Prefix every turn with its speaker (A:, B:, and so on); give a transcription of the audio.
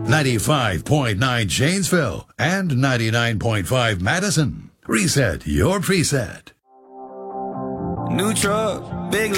A: 95.9 Janesville and 99.5 Madison. Reset your preset.
B: New truck, big